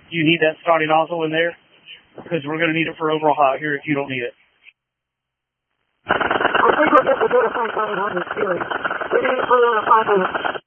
You need that Scotty nozzle in there? Because we're going to need it for overall out here if you don't need it. I think we'll get the data point 700 series. We need to put it on a 500.